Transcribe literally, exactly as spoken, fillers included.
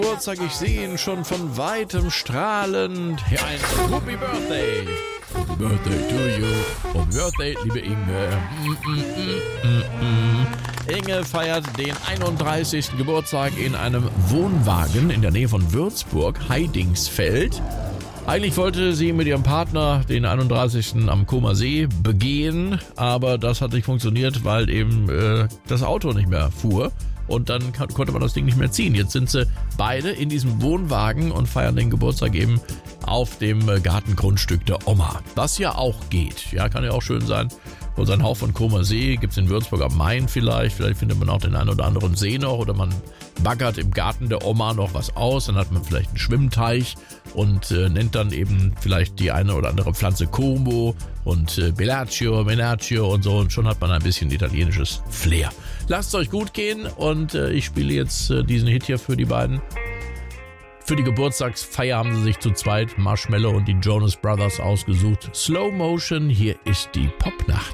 Geburtstag, ich sehe ihn schon von weitem strahlend. Hier ein Happy Birthday. Happy Birthday to you. Happy Birthday, liebe Inge. Mm, mm, mm, mm, mm. Inge feiert den einunddreißigsten Geburtstag in einem Wohnwagen in der Nähe von Würzburg, Heidingsfeld. Eigentlich wollte sie mit ihrem Partner den einunddreißigsten am Comer See begehen, aber das hat nicht funktioniert, weil eben äh, das Auto nicht mehr fuhr. Und dann kann, konnte man das Ding nicht mehr ziehen. Jetzt sind sie beide in diesem Wohnwagen und feiern den Geburtstag eben auf dem Gartengrundstück der Oma. Was ja auch geht. Ja, kann ja auch schön sein. Und sein Hauch von Comer See gibt es in Würzburg am Main vielleicht. Vielleicht findet man auch den einen oder anderen See noch. Oder man baggert im Garten der Oma noch was aus. Dann hat man vielleicht einen Schwimmteich und äh, nennt dann eben vielleicht die eine oder andere Pflanze Como und äh, Bellaccio, Menaccio und so. Und schon hat man ein bisschen italienisches Flair. Lasst es euch gut gehen und äh, ich spiele jetzt äh, diesen Hit hier für die beiden. Für die Geburtstagsfeier haben sie sich zu zweit Marshmello und die Jonas Brothers ausgesucht. Slow Motion, hier ist die Popnacht.